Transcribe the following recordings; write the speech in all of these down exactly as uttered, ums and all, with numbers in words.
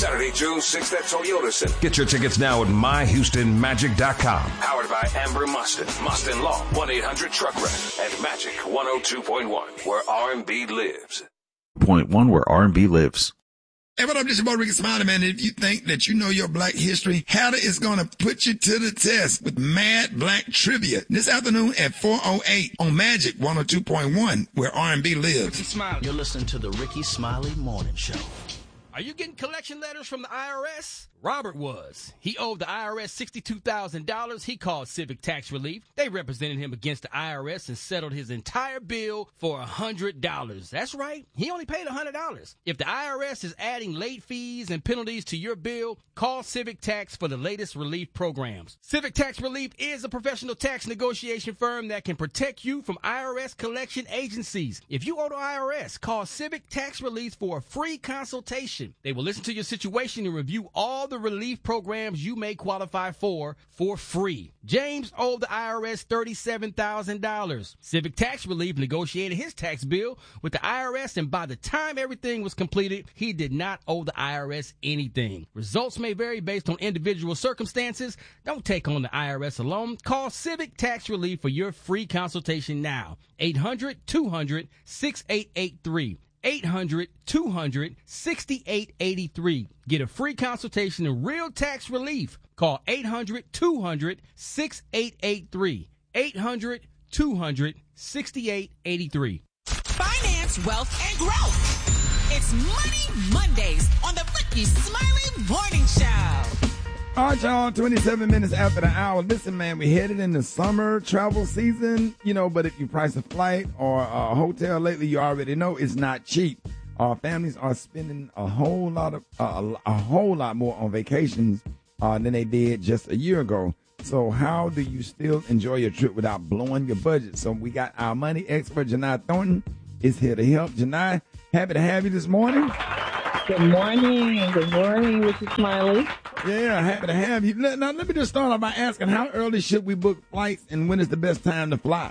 Saturday, June sixth at Toyota Center. Get your tickets now at my houston magic dot com. Powered by Amber Mustin, Mustin Law, one eight hundred truck wreck, and Magic one oh two point one, where R and B lives. Point one, where R and B lives. Hey, what up, this is your boy Ricky Smiley, man. If you think that you know your black history, Hatter is going to put you to the test with Mad Black Trivia this afternoon at four oh eight on Magic one oh two point one, where R and B lives. Ricky Smiley. You're listening to the Ricky Smiley Morning Show. Are you getting collection letters from the I R S? Robert was. He owed the I R S sixty-two thousand dollars. He called Civic Tax Relief. They represented him against the I R S and settled his entire bill for one hundred dollars. That's right. He only paid one hundred dollars. If the I R S is adding late fees and penalties to your bill, call Civic Tax for the latest relief programs. Civic Tax Relief is a professional tax negotiation firm that can protect you from I R S collection agencies. If you owe the I R S, call Civic Tax Relief for a free consultation. They will listen to your situation and review all the relief programs you may qualify for for free. James owed the I R S thirty-seven thousand dollars. Civic Tax Relief negotiated his tax bill with the I R S, and by the time everything was completed, he did not owe the I R S anything. Results may vary based on individual circumstances. Don't take on the I R S alone. Call Civic Tax Relief for your free consultation now. eight hundred two hundred sixty-eight eighty-three. eight hundred two hundred sixty-eight eighty-three. Get a free consultation and real tax relief. Call eight hundred two hundred sixty-eight eighty-three. eight hundred two hundred sixty-eight eighty-three. Finance, wealth, and growth. It's Money Mondays on the Ricky Smiley Morning Show. All right, y'all, twenty-seven minutes after the hour. Listen, man, we headed into summer travel season, you know, but if you price a flight or a hotel lately, you already know it's not cheap. Our families are spending a whole lot of, uh, a whole lot more on vacations uh, than they did just a year ago. So how do you still enjoy your trip without blowing your budget? So we got our money expert, Janai Thornton, is here to help. Janai, happy to have you this morning. Good morning. Good morning, Ricky Smiley. Yeah, happy to have you. Now, let me just start off by asking, how early should we book flights, and when is the best time to fly?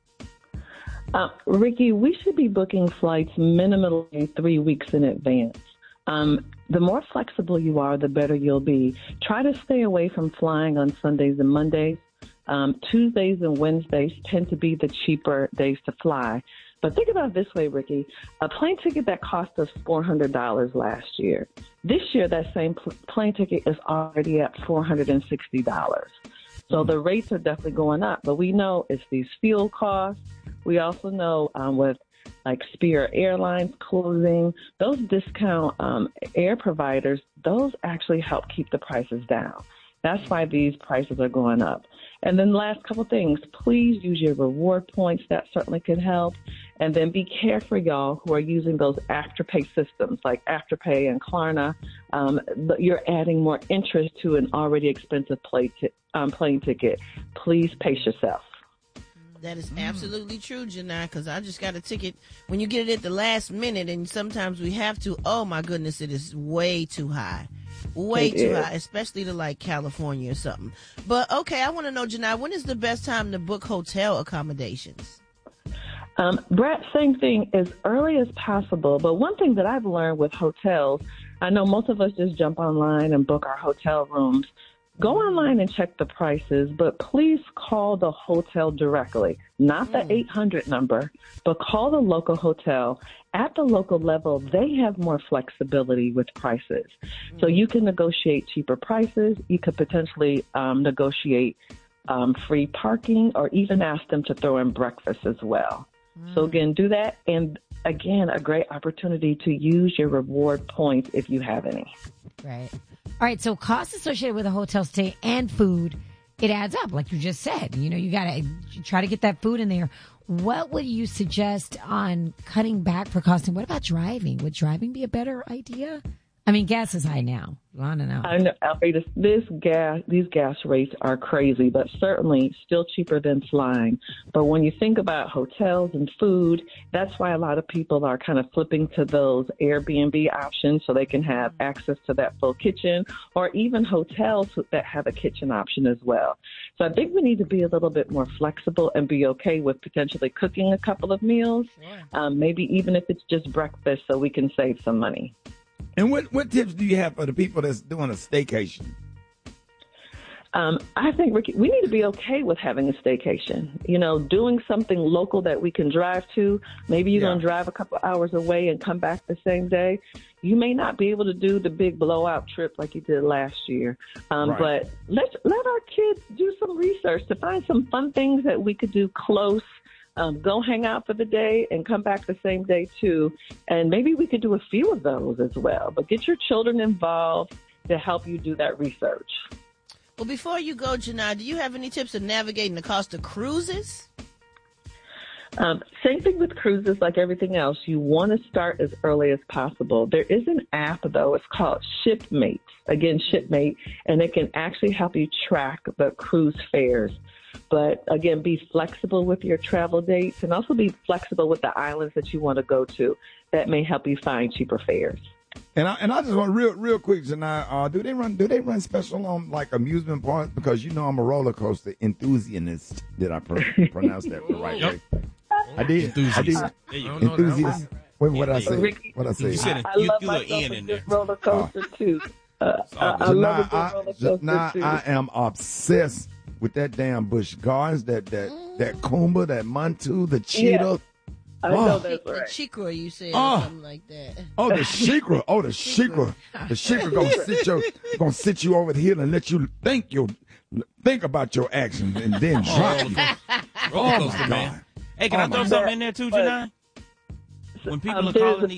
Uh, Ricky, we should be booking flights minimally three weeks in advance. Um, the more flexible you are, the better you'll be. Try to stay away from flying on Sundays and Mondays. Um, Tuesdays and Wednesdays tend to be the cheaper days to fly. But think about it this way, Ricky. A plane ticket that cost us four hundred dollars last year. This year, that same pl- plane ticket is already at four hundred sixty dollars. So the rates are definitely going up. But we know it's these fuel costs. We also know um, with like Spirit Airlines closing, those discount um, air providers, those actually help keep the prices down. That's why these prices are going up. And then last couple things, please use your reward points. That certainly can help. And then be careful, y'all, who are using those Afterpay systems like Afterpay and Klarna. Um, you're adding more interest to an already expensive play t- um, plane ticket. Please pace yourself. That is absolutely true, Janai, because I just got a ticket. When you get it at the last minute, and sometimes we have to, oh, my goodness, it is way too high. Way It too is. high, especially to like California or something. But, okay, I want to know, Janai, when is the best time to book hotel accommodations? Um, Brett, same thing, as early as possible. But one thing that I've learned with hotels, I know most of us just jump online and book our hotel rooms. Go online and check the prices, but please call the hotel directly, not the eight hundred number, but call the local hotel. At the local level, they have more flexibility with prices. So you can negotiate cheaper prices. You could potentially um, negotiate um, free parking, or even ask them to throw in breakfast as well. So again, do that. And again, a great opportunity to use your reward points if you have any. Right. All right. So costs associated with a hotel stay and food, it adds up. Like you just said, you know, you got to try to get that food in there. What would you suggest on cutting back for costing? What about driving? Would driving be a better idea? I mean, gas is high now. I don't know. I know, Alfred, this gas, these gas rates are crazy, but certainly still cheaper than flying. But when you think about hotels and food, that's why a lot of people are kind of flipping to those Airbnb options so they can have access to that full kitchen, or even hotels that have a kitchen option as well. So I think we need to be a little bit more flexible and be okay with potentially cooking a couple of meals, um, maybe even if it's just breakfast, so we can save some money. And what, what tips do you have for the people that's doing a staycation? Um, I think, Ricky, we need to be okay with having a staycation. You know, doing something local that we can drive to. Maybe you're Yeah. going to drive a couple hours away and come back the same day. You may not be able to do the big blowout trip like you did last year. Um, Right. But let let our kids do some research to find some fun things that we could do close. Um, go hang out for the day and come back the same day too. And maybe we could do a few of those as well. But get your children involved to help you do that research. Well, before you go, Janai, do you have any tips of navigating the cost of cruises? Um, same thing with cruises, like everything else. You want to start as early as possible. There is an app, though. It's called Shipmate. Again, Shipmate, and it can actually help you track the cruise fares. But again, be flexible with your travel dates and also be flexible with the islands that you want to go to. That may help you find cheaper fares. And I and I just want real real quick, Janai, uh, do they run do they run special on like amusement parks? Because you know I'm a roller coaster enthusiast. Did I pr- pronounce that the right way? I did. Enthusiast. I did. There you go. Enthusiast. Wait, what did I say? Ricky, What did I say? You said it. I You love threw an myself N in a there. good roller coaster too. Uh, I, I Janai, love a good I, roller coaster Janai, too. I am obsessed with that damn Busch Gardens, that that that Kumba, that Montu, the cheetah. I Oh. know that's The right. Chikra, you said, Oh. or something like that. Oh, the Shikra. Oh, the Shikra. The Shikra gonna sit you gonna sit you over the hill and let you think your think about your actions and then drop you. Roller Oh, coaster, my man. God. Hey, can Oh, I throw my something God. in there too, But- Janai? When people Um, are there's calling a- these,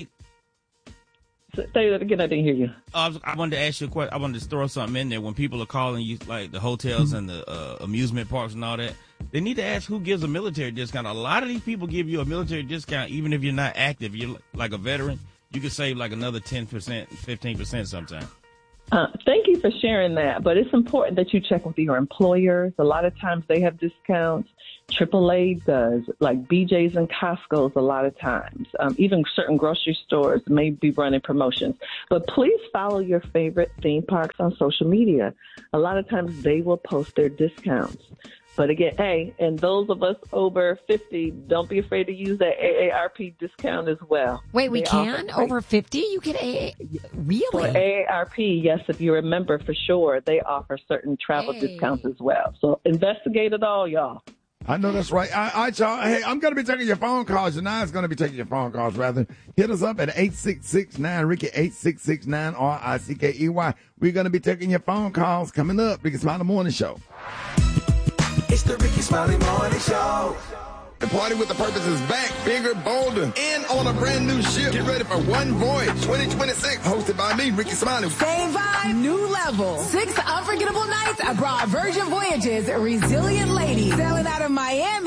Say that again. I didn't hear you. I, was, I wanted to ask you a question. I wanted to throw something in there. When people are calling you, like the hotels and the uh, amusement parks and all that, they need to ask who gives a military discount. A lot of these people give you a military discount, even if you're not active. You're like a veteran. You could save like another ten percent, fifteen percent sometimes. Uh, thank you for sharing that, but it's important that you check with your employers. A lot of times they have discounts. triple A does, like B J's and Costco's a lot of times. Um, even certain grocery stores may be running promotions. But please follow your favorite theme parks on social media. A lot of times they will post their discounts. But again, hey, and those of us over fifty, don't be afraid to use that A A R P discount as well. Wait, we They can? offer- Over fifty? You get a For really? A A R P, yes, if you remember for sure, they offer certain travel Hey. discounts as well. So investigate it all, y'all. I know that's right. I, I, y'all, hey, I'm going to be taking your phone calls. Janai's going to be taking your phone calls, rather. Hit us up at eight six six nine Ricky, eight six six nine R I C K E Y. We're going to be taking your phone calls coming up. Ricky Smiley Morning Show. It's the Ricky Smiley Morning Show. The Party with the Purpose is back, bigger, bolder, and on a brand new ship. Get ready for One Voyage twenty twenty-six, hosted by me, Ricky Smiley. Same vibe, new level. Six unforgettable nights abroad Virgin Voyages, resilient ladies sailing out of Miami.